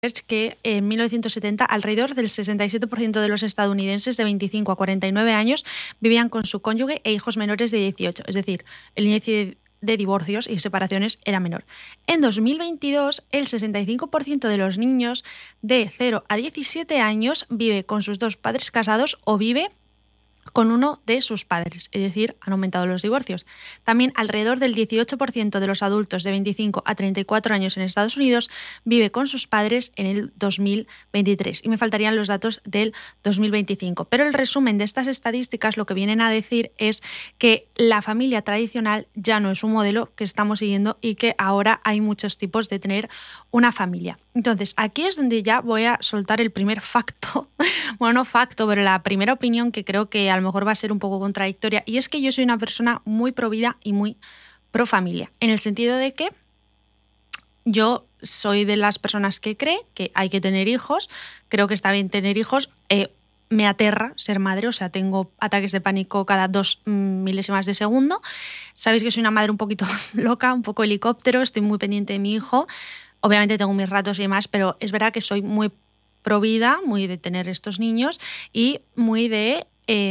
es que en 1970 alrededor del 67% de los estadounidenses de 25 a 49 años vivían con su cónyuge e hijos menores de 18. Es decir, el índice de divorcios y separaciones era menor. En 2022, el 65% de los niños de 0 a 17 años vive con sus dos padres casados o vive con uno de sus padres, es decir, han aumentado los divorcios. También alrededor del 18% de los adultos de 25 a 34 años en Estados Unidos vive con sus padres en el 2023. Y me faltarían los datos del 2025. Pero el resumen de estas estadísticas lo que vienen a decir es que la familia tradicional ya no es un modelo que estamos siguiendo y que ahora hay muchos tipos de tener una familia. Entonces, aquí es donde ya voy a soltar el primer facto, bueno, no facto, pero la primera opinión que creo que a lo mejor va a ser un poco contradictoria, y es que yo soy una persona muy pro vida y muy pro familia, en el sentido de que yo soy de las personas que cree que hay que tener hijos, creo que está bien tener hijos, me aterra ser madre, o sea, tengo ataques de pánico cada 2 milésimas de segundo. Sabéis que soy una madre un poquito loca, un poco helicóptero, estoy muy pendiente de mi hijo. Obviamente tengo mis ratos y demás, pero es verdad que soy muy pro vida, muy de tener estos niños y muy de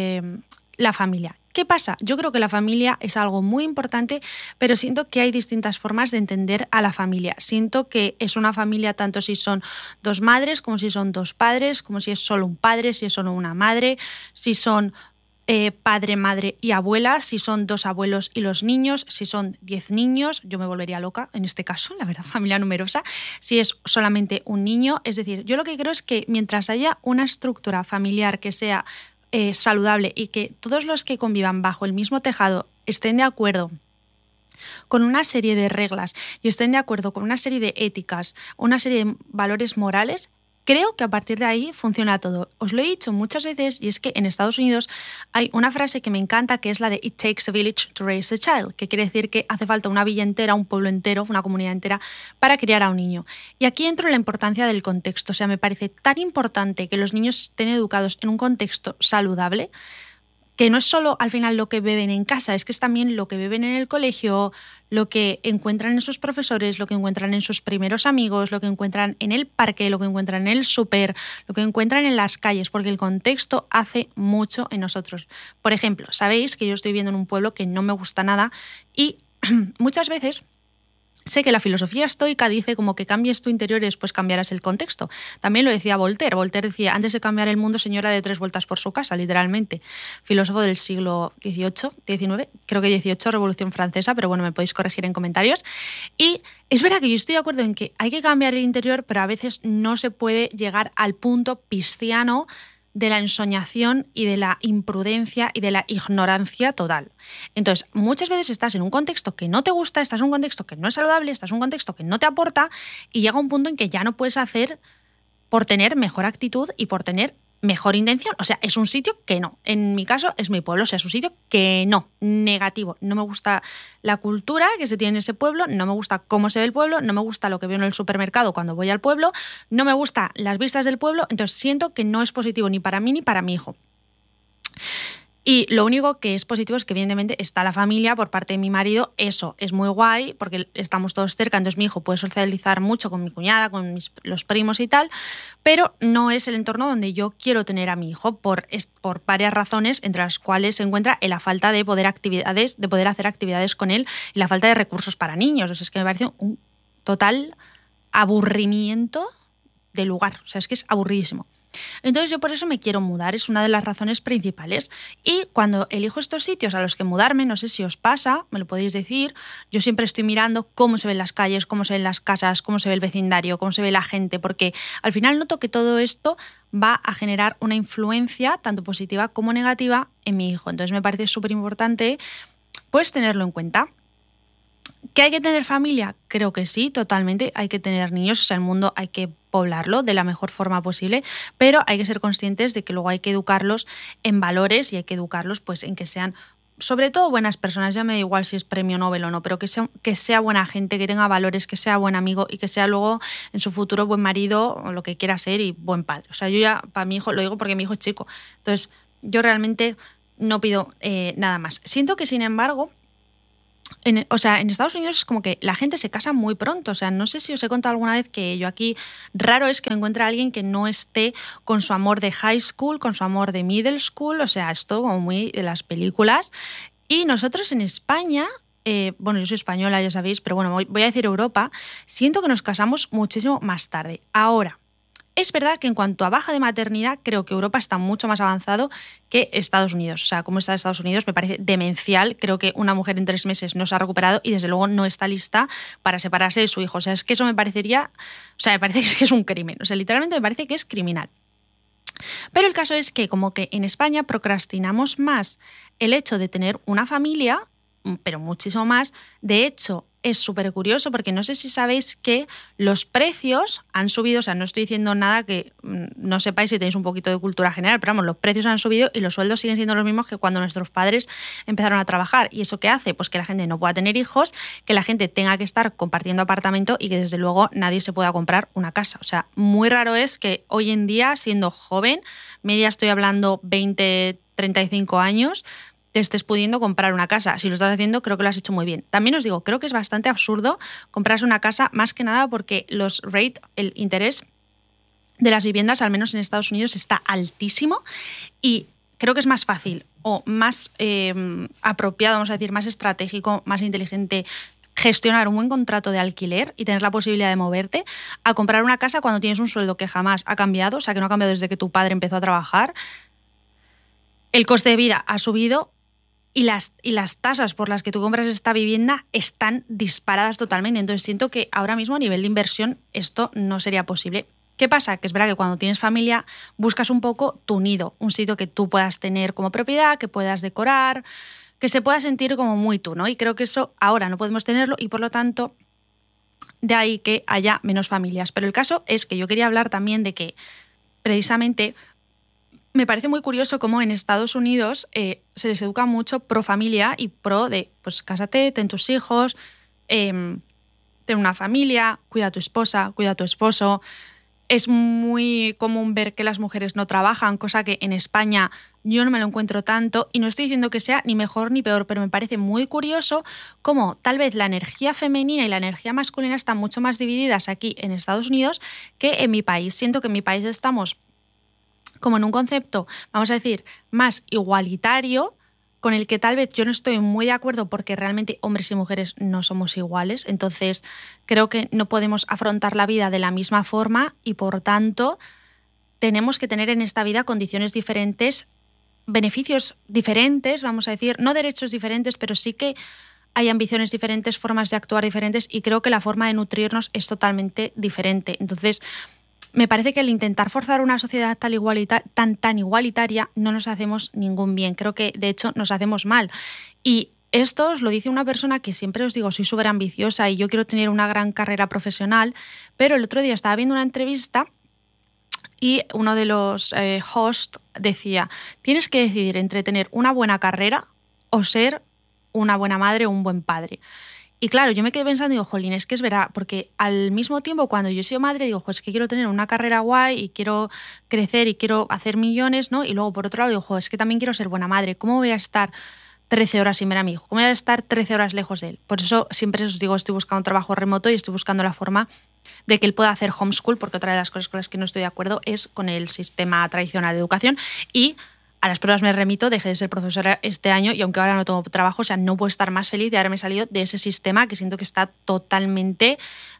la familia. ¿Qué pasa? Yo creo que la familia es algo muy importante, pero siento que hay distintas formas de entender a la familia. Siento que es una familia tanto si son dos madres, como si son dos padres, como si es solo un padre, si es solo una madre, si son padre, madre y abuela, si son dos abuelos y los niños, si son 10 niños, yo me volvería loca en este caso, la verdad, familia numerosa, si es solamente un niño. Es decir, yo lo que creo es que mientras haya una estructura familiar que sea saludable y que todos los que convivan bajo el mismo tejado estén de acuerdo con una serie de reglas y estén de acuerdo con una serie de éticas, una serie de valores morales, creo que a partir de ahí funciona todo. Os lo he dicho muchas veces y es que en Estados Unidos hay una frase que me encanta que es la de "It takes a village to raise a child", que quiere decir que hace falta una villa entera, un pueblo entero, una comunidad entera para criar a un niño. Y aquí entro en la importancia del contexto. O sea, me parece tan importante que los niños estén educados en un contexto saludable, que no es solo al final lo que beben en casa, es que es también lo que beben en el colegio, lo que encuentran en sus profesores, lo que encuentran en sus primeros amigos, lo que encuentran en el parque, lo que encuentran en el súper, lo que encuentran en las calles, porque el contexto hace mucho en nosotros. Por ejemplo, sabéis que yo estoy viviendo en un pueblo que no me gusta nada y muchas veces sé que la filosofía estoica dice como que cambies tu interior y después cambiarás el contexto. También lo decía Voltaire. Voltaire decía, antes de cambiar el mundo, señora de 3 vueltas por su casa, literalmente. Filósofo del siglo XVIII, XIX, creo que XVIII, Revolución Francesa, pero bueno, me podéis corregir en comentarios. Y es verdad que yo estoy de acuerdo en que hay que cambiar el interior, pero a veces no se puede llegar al punto pisciano de la ensoñación y de la imprudencia y de la ignorancia total. Entonces, muchas veces estás en un contexto que no te gusta, estás en un contexto que no es saludable, estás en un contexto que no te aporta y llega un punto en que ya no puedes hacer por tener mejor actitud y por tener mejor intención. O sea, es un sitio que no. En mi caso es mi pueblo, o sea, es un sitio que no, negativo. No me gusta la cultura que se tiene en ese pueblo, no me gusta cómo se ve el pueblo, no me gusta lo que veo en el supermercado cuando voy al pueblo, no me gustan las vistas del pueblo, entonces siento que no es positivo ni para mí ni para mi hijo. Y lo único que es positivo es que evidentemente está la familia por parte de mi marido, eso es muy guay porque estamos todos cerca, entonces mi hijo puede socializar mucho con mi cuñada, con los primos y tal, pero no es el entorno donde yo quiero tener a mi hijo por varias razones, entre las cuales se encuentra en la falta de poder hacer actividades con él y la falta de recursos para niños. O sea, es que me parece un total aburrimiento de lugar, o sea, es que es aburridísimo. Entonces yo por eso me quiero mudar, es una de las razones principales. Y cuando elijo estos sitios a los que mudarme, no sé si os pasa, me lo podéis decir, yo siempre estoy mirando cómo se ven las calles, cómo se ven las casas, cómo se ve el vecindario, cómo se ve la gente, porque al final noto que todo esto va a generar una influencia tanto positiva como negativa en mi hijo. Entonces me parece súper importante pues tenerlo en cuenta. ¿Que hay que tener familia? Creo que sí, totalmente. Hay que tener niños, o sea, el mundo hay que poblarlo de la mejor forma posible, pero hay que ser conscientes de que luego hay que educarlos en valores y hay que educarlos pues en que sean sobre todo buenas personas. Ya me da igual si es premio Nobel o no, pero que sea buena gente, que tenga valores, que sea buen amigo y que sea luego en su futuro buen marido o lo que quiera ser y buen padre. O sea, yo ya para mi hijo, lo digo porque mi hijo es chico, entonces yo realmente no pido nada más. Siento que sin embargo En Estados Unidos es como que la gente se casa muy pronto. O sea, no sé si os he contado alguna vez que yo aquí, raro es que me encuentre a alguien que no esté con su amor de high school, con su amor de middle school. O sea, esto como muy de las películas. Y nosotros en España, bueno, yo soy española, ya sabéis, pero bueno, voy a decir Europa, siento que nos casamos muchísimo más tarde. Ahora, es verdad que en cuanto a baja de maternidad, creo que Europa está mucho más avanzado que Estados Unidos. O sea, como está Estados Unidos me parece demencial. Creo que una mujer en 3 meses no se ha recuperado y desde luego no está lista para separarse de su hijo. O sea, es que eso me parecería... O sea, me parece que es un crimen. O sea, literalmente me parece que es criminal. Pero el caso es que como que en España procrastinamos más el hecho de tener una familia, pero muchísimo más. De hecho, es súper curioso porque no sé si sabéis que los precios han subido, o sea, no estoy diciendo nada que no sepáis si tenéis un poquito de cultura general, pero vamos, los precios han subido y los sueldos siguen siendo los mismos que cuando nuestros padres empezaron a trabajar. ¿Y eso qué hace? Pues que la gente no pueda tener hijos, que la gente tenga que estar compartiendo apartamento y que desde luego nadie se pueda comprar una casa. O sea, muy raro es que hoy en día, siendo joven, media estoy hablando 20, 35 años, te estés pudiendo comprar una casa. Si lo estás haciendo, creo que lo has hecho muy bien. También os digo, creo que es bastante absurdo comprarse una casa, más que nada porque el interés de las viviendas, al menos en Estados Unidos, está altísimo y creo que es más fácil o más apropiado, vamos a decir, más estratégico, más inteligente gestionar un buen contrato de alquiler y tener la posibilidad de moverte a comprar una casa cuando tienes un sueldo que jamás ha cambiado, o sea, que no ha cambiado desde que tu padre empezó a trabajar. El coste de vida ha subido y las tasas por las que tú compras esta vivienda están disparadas totalmente. Entonces siento que ahora mismo a nivel de inversión esto no sería posible. ¿Qué pasa? Que es verdad que cuando tienes familia buscas un poco tu nido, un sitio que tú puedas tener como propiedad, que puedas decorar, que se pueda sentir como muy tú, ¿no? Y creo que eso ahora no podemos tenerlo y por lo tanto de ahí que haya menos familias. Pero el caso es que yo quería hablar también de que precisamente me parece muy curioso cómo en Estados Unidos se les educa mucho pro familia y pro de, pues cásate, ten tus hijos, ten una familia, cuida a tu esposa, cuida a tu esposo. Es muy común ver que las mujeres no trabajan, cosa que en España yo no me lo encuentro tanto y no estoy diciendo que sea ni mejor ni peor, pero me parece muy curioso cómo tal vez la energía femenina y la energía masculina están mucho más divididas aquí en Estados Unidos que en mi país. Siento que en mi país estamos como en un concepto, vamos a decir, más igualitario, con el que tal vez yo no estoy muy de acuerdo porque realmente hombres y mujeres no somos iguales. Entonces creo que no podemos afrontar la vida de la misma forma y por tanto tenemos que tener en esta vida condiciones diferentes, beneficios diferentes, vamos a decir, no derechos diferentes, pero sí que hay ambiciones diferentes, formas de actuar diferentes y creo que la forma de nutrirnos es totalmente diferente. Entonces me parece que al intentar forzar una sociedad tan igualitaria no nos hacemos ningún bien. Creo que, de hecho, nos hacemos mal. Y esto os lo dice una persona que siempre os digo, soy súper ambiciosa y yo quiero tener una gran carrera profesional, pero el otro día estaba viendo una entrevista y uno de los hosts decía, tienes que decidir entre tener una buena carrera o ser una buena madre o un buen padre. Y claro, yo me quedé pensando y digo, jolín, es que es verdad, porque al mismo tiempo cuando yo he sido madre digo, es que quiero tener una carrera guay y quiero crecer y quiero hacer millones, ¿no? Y luego por otro lado digo, es que también quiero ser buena madre. ¿Cómo voy a estar 13 horas sin ver a mi hijo? ¿Cómo voy a estar 13 horas lejos de él? Por eso siempre os digo, estoy buscando un trabajo remoto y estoy buscando la forma de que él pueda hacer homeschool, porque otra de las cosas con las que no estoy de acuerdo es con el sistema tradicional de educación y a las pruebas me remito, dejé de ser profesora este año y aunque ahora no tengo trabajo, o sea, no puedo estar más feliz de haberme salido de ese sistema que siento que está totalmente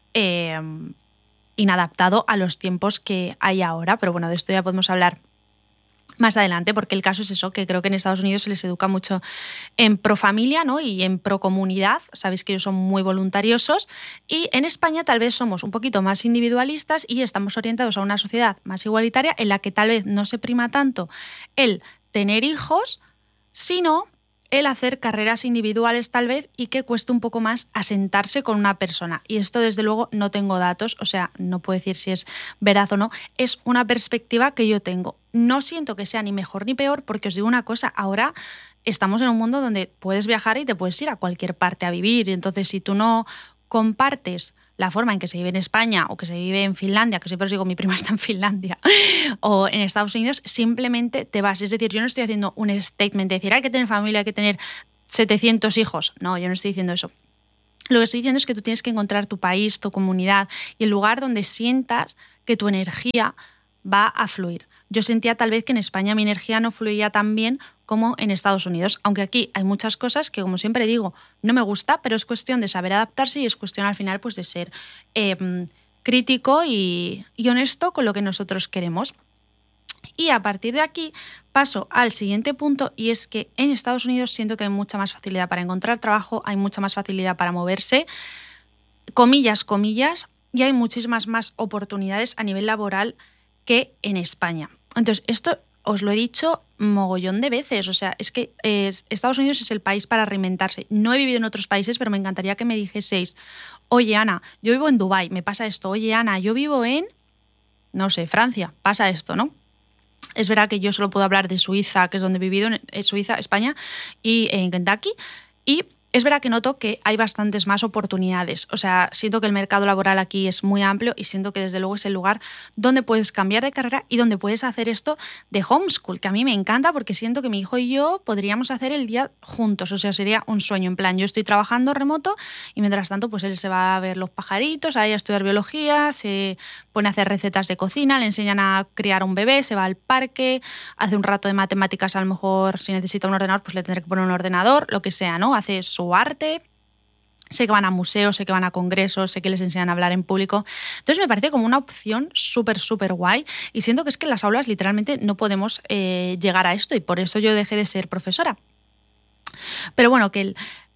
inadaptado a los tiempos que hay ahora. Pero bueno, de esto ya podemos hablar más adelante, porque el caso es eso, que creo que en Estados Unidos se les educa mucho en pro familia, ¿no? Y en pro comunidad. Sabéis que ellos son muy voluntariosos y en España tal vez somos un poquito más individualistas y estamos orientados a una sociedad más igualitaria en la que tal vez no se prima tanto el tener hijos, sino el hacer carreras individuales tal vez y que cueste un poco más asentarse con una persona. Y esto desde luego no tengo datos, o sea, no puedo decir si es veraz o no, es una perspectiva que yo tengo. No siento que sea ni mejor ni peor porque os digo una cosa, ahora estamos en un mundo donde puedes viajar y te puedes ir a cualquier parte a vivir y entonces si tú no compartes la forma en que se vive en España o que se vive en Finlandia, que siempre os digo mi prima está en Finlandia, o en Estados Unidos, simplemente te vas. Es decir, yo no estoy haciendo un statement de decir hay que tener familia, hay que tener 700 hijos. No, yo no estoy diciendo eso. Lo que estoy diciendo es que tú tienes que encontrar tu país, tu comunidad y el lugar donde sientas que tu energía va a fluir. Yo sentía tal vez que en España mi energía no fluía tan bien como en Estados Unidos, aunque aquí hay muchas cosas que, como siempre digo, no me gusta, pero es cuestión de saber adaptarse y es cuestión al final pues de ser crítico y honesto con lo que nosotros queremos. Y a partir de aquí paso al siguiente punto, y es que en Estados Unidos siento que hay mucha más facilidad para encontrar trabajo, hay mucha más facilidad para moverse, comillas, y hay muchísimas más oportunidades a nivel laboral que en España. Entonces, esto os lo he dicho mogollón de veces, o sea, es que Estados Unidos es el país para reinventarse. No he vivido en otros países, pero me encantaría que me dijeseis, oye, Ana, yo vivo en Dubái, me pasa esto, oye, Ana, yo vivo en, no sé, Francia, pasa esto, ¿no? Es verdad que yo solo puedo hablar de Suiza, que es donde he vivido, Suiza, España y en Kentucky, y es verdad que noto que hay bastantes más oportunidades. O sea, siento que el mercado laboral aquí es muy amplio y siento que desde luego es el lugar donde puedes cambiar de carrera y donde puedes hacer esto de homeschool, que a mí me encanta porque siento que mi hijo y yo podríamos hacer el día juntos. O sea, sería un sueño. En plan, yo estoy trabajando remoto y mientras tanto pues él se va a ver los pajaritos, a estudiar biología, se pone a hacer recetas de cocina, le enseñan a criar un bebé, se va al parque, hace un rato de matemáticas, a lo mejor si necesita un ordenador pues le tendré que poner un ordenador, lo que sea, ¿no? Hace su arte. Sé que van a museos, sé que van a congresos, sé que les enseñan a hablar en público. Entonces me parece como una opción súper, súper guay y siento que es que en las aulas literalmente no podemos llegar a esto y por eso yo dejé de ser profesora. Pero bueno, que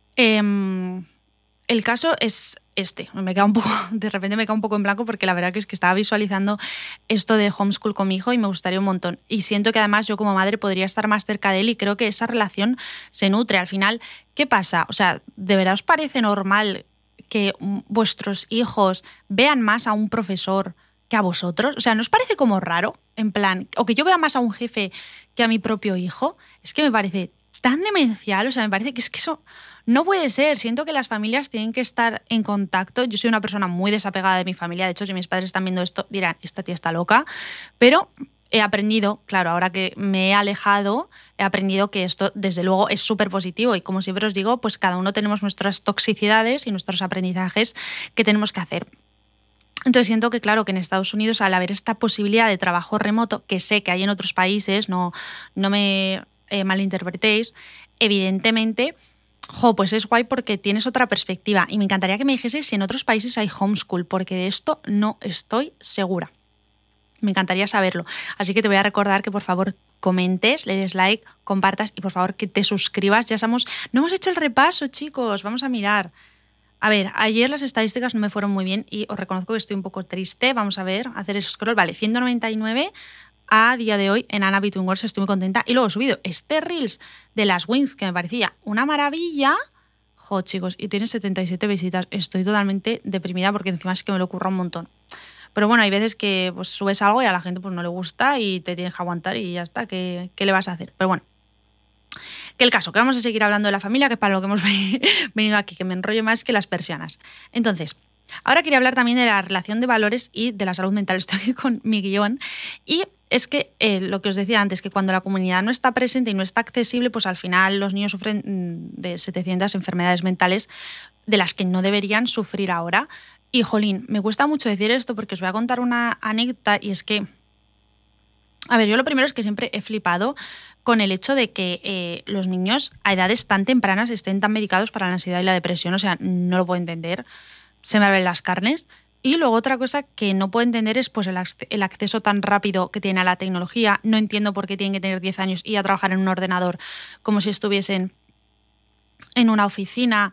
el caso es este. De repente me queda un poco en blanco porque la verdad que es que estaba visualizando esto de homeschool con mi hijo y me gustaría un montón. Y siento que además yo como madre podría estar más cerca de él y creo que esa relación se nutre. Al final, ¿qué pasa? O sea, ¿de verdad os parece normal que vuestros hijos vean más a un profesor que a vosotros? O sea, ¿no os parece como raro? En plan, o que yo vea más a un jefe que a mi propio hijo. Es que me parece tan demencial, o sea, me parece que es que eso no puede ser. Siento que las familias tienen que estar en contacto. Yo soy una persona muy desapegada de mi familia. De hecho, si mis padres están viendo esto, dirán, esta tía está loca. Pero he aprendido, claro, ahora que me he alejado, he aprendido que esto, desde luego, es súper positivo. Y como siempre os digo, pues cada uno tenemos nuestras toxicidades y nuestros aprendizajes que tenemos que hacer. Entonces siento que, claro, que en Estados Unidos, al haber esta posibilidad de trabajo remoto, que sé que hay en otros países, no me malinterpretéis, evidentemente, pues es guay porque tienes otra perspectiva. Y me encantaría que me dijeseis si en otros países hay homeschool, porque de esto no estoy segura. Me encantaría saberlo. Así que te voy a recordar que por favor comentes, le des like, compartas y por favor que te suscribas. No hemos hecho el repaso, chicos, vamos a mirar. A ver, ayer las estadísticas no me fueron muy bien y os reconozco que estoy un poco triste. Vamos a ver, hacer scroll. Vale, 199 a día de hoy en Anna Between Worlds, estoy muy contenta. Y luego he subido este Reels de las Wings, que me parecía una maravilla. Chicos, y tiene 77 visitas. Estoy totalmente deprimida porque encima es que me lo ocurra un montón. Pero bueno, hay veces que pues, subes algo y a la gente pues, no le gusta y te tienes que aguantar y ya está. ¿Qué le vas a hacer? Pero bueno. Que el caso, que vamos a seguir hablando de la familia, que es para lo que hemos venido aquí, que me enrollo más que las persianas. Entonces, ahora quería hablar también de la relación de valores y de la salud mental. Estoy aquí con mi guión. Y es que lo que os decía antes, que cuando la comunidad no está presente y no está accesible, pues al final los niños sufren de 700 enfermedades mentales de las que no deberían sufrir ahora. Y, jolín, me cuesta mucho decir esto porque os voy a contar una anécdota y es que, a ver, yo lo primero es que siempre he flipado con el hecho de que los niños a edades tan tempranas estén tan medicados para la ansiedad y la depresión. O sea, no lo puedo entender. Se me abren las carnes. Y luego otra cosa que no puedo entender es pues, el acceso tan rápido que tiene a la tecnología. No entiendo por qué tienen que tener 10 años y a trabajar en un ordenador como si estuviesen en una oficina.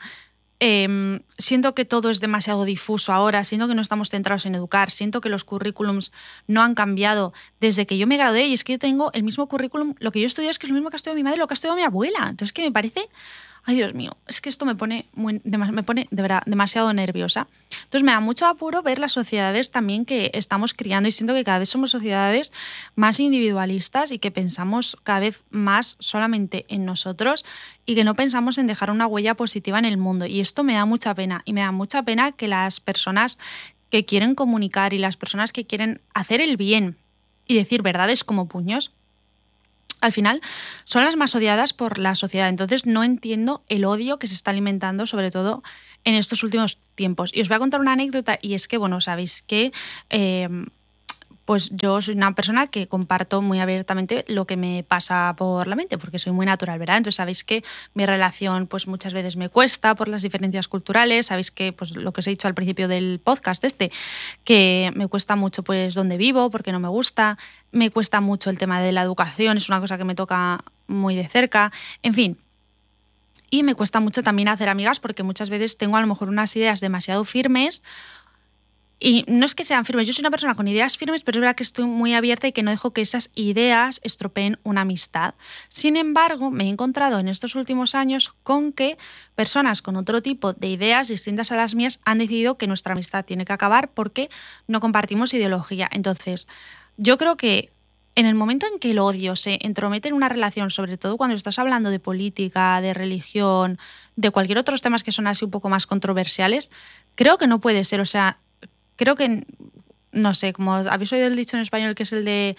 Siento que todo es demasiado difuso ahora, siento que no estamos centrados en educar, siento que los currículums no han cambiado desde que yo me gradué y es que yo tengo el mismo currículum, lo que yo estudié es que es lo mismo que ha estudiado mi madre, lo que ha estudiado mi abuela. Entonces que me parece, ay Dios mío, es que esto me pone de verdad demasiado nerviosa. Entonces me da mucho apuro ver las sociedades también que estamos criando y siento que cada vez somos sociedades más individualistas y que pensamos cada vez más solamente en nosotros y que no pensamos en dejar una huella positiva en el mundo. Y esto me da mucha pena. Y me da mucha pena que las personas que quieren comunicar y las personas que quieren hacer el bien y decir verdades como puños, al final son las más odiadas por la sociedad. Entonces no entiendo el odio que se está alimentando, sobre todo en estos últimos tiempos. Y os voy a contar una anécdota, y es que, bueno, sabéis que pues yo soy una persona que comparto muy abiertamente lo que me pasa por la mente, porque soy muy natural, ¿verdad? Entonces sabéis que mi relación pues muchas veces me cuesta por las diferencias culturales, sabéis que pues lo que os he dicho al principio del podcast que me cuesta mucho pues dónde vivo, porque no me gusta, me cuesta mucho el tema de la educación, es una cosa que me toca muy de cerca, en fin. Y me cuesta mucho también hacer amigas porque muchas veces tengo a lo mejor unas ideas demasiado firmes. Y no es que sean firmes, yo soy una persona con ideas firmes, pero es verdad que estoy muy abierta y que no dejo que esas ideas estropeen una amistad. Sin embargo, me he encontrado en estos últimos años con que personas con otro tipo de ideas distintas a las mías han decidido que nuestra amistad tiene que acabar porque no compartimos ideología. Entonces, yo creo que en el momento en que el odio se entromete en una relación, sobre todo cuando estás hablando de política, de religión, de cualquier otros temas que son así un poco más controversiales, creo que no puede ser, o sea, creo que, no sé, como habéis oído el dicho en español que es el de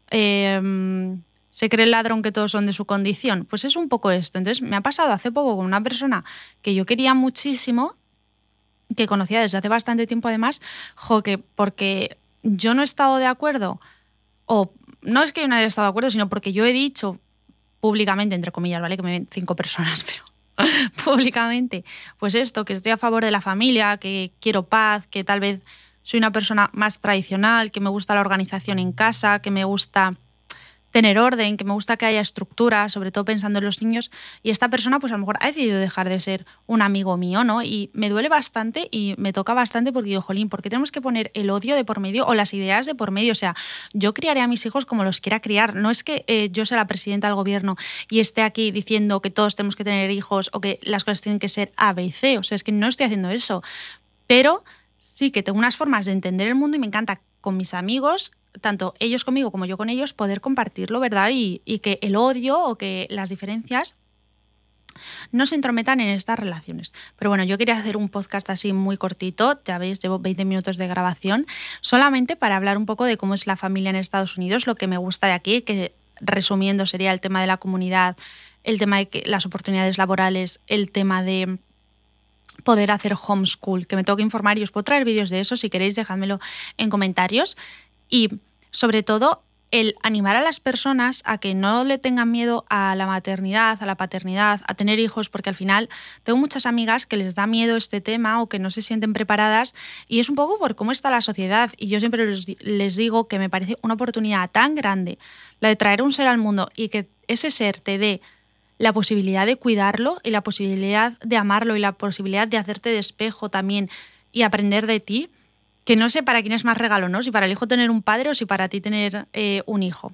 se cree el ladrón que todos son de su condición, pues es un poco esto. Entonces me ha pasado hace poco con una persona que yo quería muchísimo, que conocía desde hace bastante tiempo además, que porque yo no he estado de acuerdo, o no es que yo no haya estado de acuerdo, sino porque yo he dicho públicamente, entre comillas, ¿vale? Que me ven 5 personas, pero públicamente, pues esto, que estoy a favor de la familia, que quiero paz, que tal vez soy una persona más tradicional, que me gusta la organización en casa, que me gusta tener orden, que me gusta que haya estructura, sobre todo pensando en los niños, y esta persona pues a lo mejor ha decidido dejar de ser un amigo mío, ¿no? Y me duele bastante y me toca bastante porque digo, jolín, ¿por qué tenemos que poner el odio de por medio o las ideas de por medio? O sea, yo criaré a mis hijos como los quiera criar, no es que yo sea la presidenta del gobierno y esté aquí diciendo que todos tenemos que tener hijos o que las cosas tienen que ser A, B y C, o sea, es que no estoy haciendo eso, pero sí que tengo unas formas de entender el mundo y me encanta con mis amigos, tanto ellos conmigo como yo con ellos, poder compartirlo, ¿verdad? Y que el odio o que las diferencias no se entrometan en estas relaciones. Pero bueno, yo quería hacer un podcast así muy cortito, ya veis, llevo 20 minutos de grabación, solamente para hablar un poco de cómo es la familia en Estados Unidos, lo que me gusta de aquí, que resumiendo sería el tema de la comunidad, el tema de las oportunidades laborales, el tema de poder hacer homeschool, que me tengo que informar y os puedo traer vídeos de eso, si queréis dejádmelo en comentarios. Y sobre todo el animar a las personas a que no le tengan miedo a la maternidad, a la paternidad, a tener hijos, porque al final tengo muchas amigas que les da miedo este tema o que no se sienten preparadas y es un poco por cómo está la sociedad y yo siempre les digo que me parece una oportunidad tan grande la de traer un ser al mundo y que ese ser te dé la posibilidad de cuidarlo y la posibilidad de amarlo y la posibilidad de hacerte de espejo también y aprender de ti, que no sé para quién es más regalo, ¿no? Si para el hijo tener un padre o si para ti tener un hijo.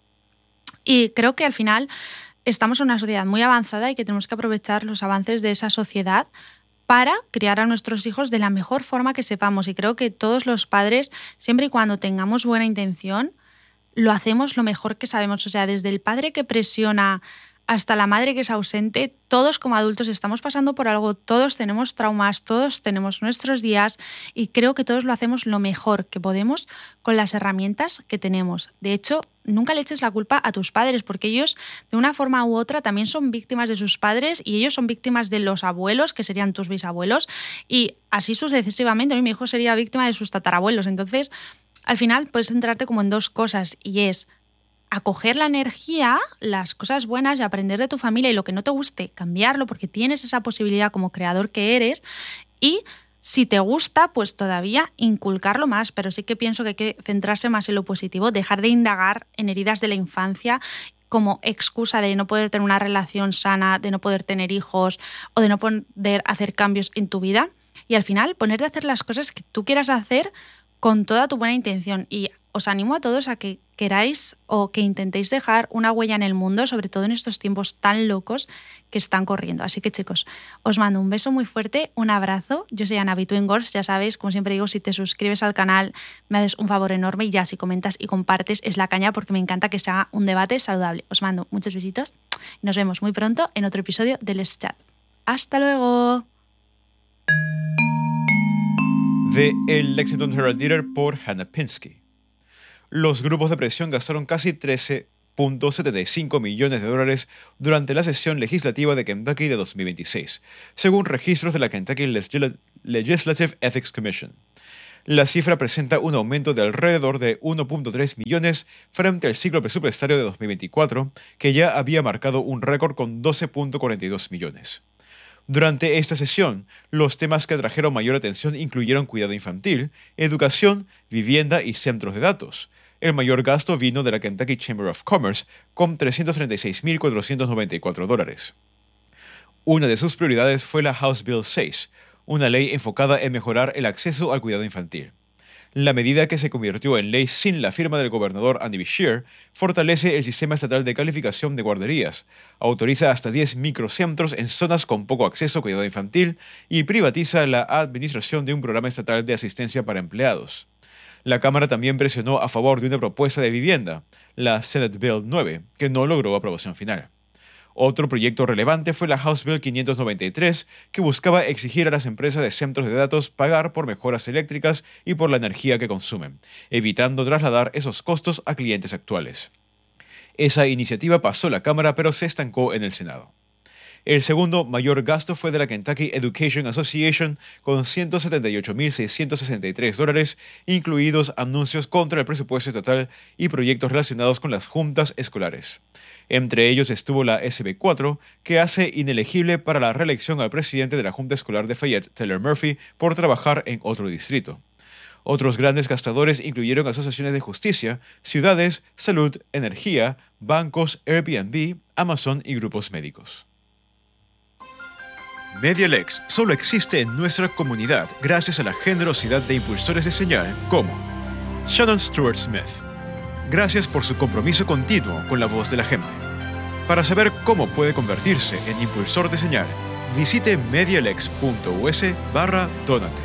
Y creo que al final estamos en una sociedad muy avanzada y que tenemos que aprovechar los avances de esa sociedad para criar a nuestros hijos de la mejor forma que sepamos. Y creo que todos los padres, siempre y cuando tengamos buena intención, lo hacemos lo mejor que sabemos. O sea, desde el padre que presiona hasta la madre que es ausente, todos como adultos estamos pasando por algo, todos tenemos traumas, todos tenemos nuestros días y creo que todos lo hacemos lo mejor que podemos con las herramientas que tenemos. De hecho, nunca le eches la culpa a tus padres porque ellos de una forma u otra también son víctimas de sus padres y ellos son víctimas de los abuelos, que serían tus bisabuelos, y así sucesivamente. Mi hijo sería víctima de sus tatarabuelos. Entonces, al final puedes centrarte como en dos cosas y es acoger la energía, las cosas buenas y aprender de tu familia y lo que no te guste, cambiarlo porque tienes esa posibilidad como creador que eres y si te gusta, pues todavía inculcarlo más, pero sí que pienso que hay que centrarse más en lo positivo, dejar de indagar en heridas de la infancia como excusa de no poder tener una relación sana, de no poder tener hijos o de no poder hacer cambios en tu vida y al final ponerte a hacer las cosas que tú quieras hacer con toda tu buena intención y os animo a todos a que queráis o que intentéis dejar una huella en el mundo, sobre todo en estos tiempos tan locos que están corriendo. Así que chicos, os mando un beso muy fuerte, un abrazo. Yo soy Ana Between Girls, ya sabéis, como siempre digo, si te suscribes al canal me haces un favor enorme y ya si comentas y compartes es la caña porque me encanta que se haga un debate saludable. Os mando muchos besitos y nos vemos muy pronto en otro episodio de Let's Chat. ¡Hasta luego! De El Lexington Herald Leader por Hannah Pinsky. Los grupos de presión gastaron casi $13 $2.75 millones durante la sesión legislativa de Kentucky de 2026, según registros de la Kentucky Legislative Ethics Commission. La cifra presenta un aumento de alrededor de 1.3 millones frente al ciclo presupuestario de 2024, que ya había marcado un récord con 12.42 millones. Durante esta sesión, los temas que atrajeron mayor atención incluyeron cuidado infantil, educación, vivienda y centros de datos. El mayor gasto vino de la Kentucky Chamber of Commerce, con $336.494. Una de sus prioridades fue la House Bill 6, una ley enfocada en mejorar el acceso al cuidado infantil. La medida, que se convirtió en ley sin la firma del gobernador Andy Beshear, fortalece el sistema estatal de calificación de guarderías, autoriza hasta 10 microcentros en zonas con poco acceso a cuidado infantil y privatiza la administración de un programa estatal de asistencia para empleados. La Cámara también presionó a favor de una propuesta de vivienda, la Senate Bill 9, que no logró aprobación final. Otro proyecto relevante fue la House Bill 593, que buscaba exigir a las empresas de centros de datos pagar por mejoras eléctricas y por la energía que consumen, evitando trasladar esos costos a clientes actuales. Esa iniciativa pasó la Cámara, pero se estancó en el Senado. El segundo mayor gasto fue de la Kentucky Education Association, con $178.663, incluidos anuncios contra el presupuesto estatal y proyectos relacionados con las juntas escolares. Entre ellos estuvo la SB4, que hace inelegible para la reelección al presidente de la Junta Escolar de Fayette, Taylor Murphy, por trabajar en otro distrito. Otros grandes gastadores incluyeron asociaciones de justicia, ciudades, salud, energía, bancos, Airbnb, Amazon y grupos médicos. MediaLex solo existe en nuestra comunidad gracias a la generosidad de impulsores de señal como Shannon Stewart Smith. Gracias por su compromiso continuo con la voz de la gente. Para saber cómo puede convertirse en impulsor de señal, visite medialex.us/donate.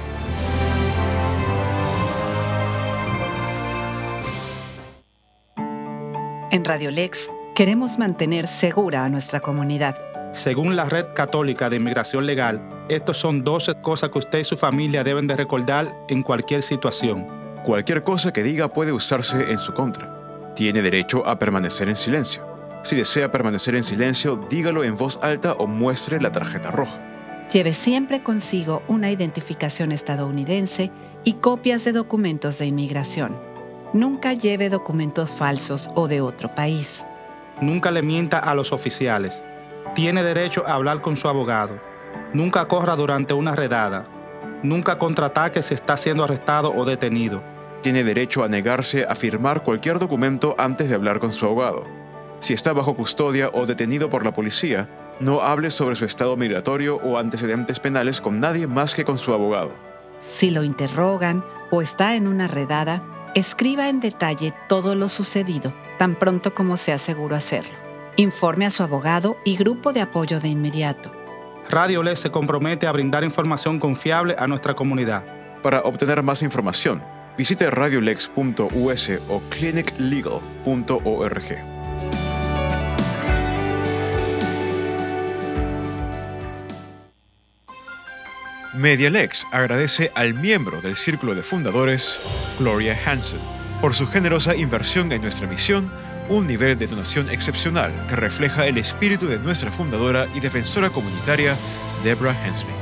En Radio Lex queremos mantener segura a nuestra comunidad. Según la Red Católica de Inmigración Legal, estos son 12 cosas que usted y su familia deben de recordar en cualquier situación. Cualquier cosa que diga puede usarse en su contra. Tiene derecho a permanecer en silencio. Si desea permanecer en silencio, dígalo en voz alta o muestre la tarjeta roja. Lleve siempre consigo una identificación estadounidense y copias de documentos de inmigración. Nunca lleve documentos falsos o de otro país. Nunca le mienta a los oficiales. Tiene derecho a hablar con su abogado. Nunca corra durante una redada. Nunca contraataque si está siendo arrestado o detenido. Tiene derecho a negarse a firmar cualquier documento antes de hablar con su abogado. Si está bajo custodia o detenido por la policía, no hable sobre su estado migratorio o antecedentes penales con nadie más que con su abogado. Si lo interrogan o está en una redada, escriba en detalle todo lo sucedido, tan pronto como sea seguro hacerlo. Informe a su abogado y grupo de apoyo de inmediato. Radio Lex se compromete a brindar información confiable a nuestra comunidad. Para obtener más información, visite radiolex.us o cliniclegal.org. MediaLex agradece al miembro del Círculo de Fundadores, Gloria Hansen, por su generosa inversión en nuestra misión, un nivel de donación excepcional que refleja el espíritu de nuestra fundadora y defensora comunitaria, Deborah Hensley.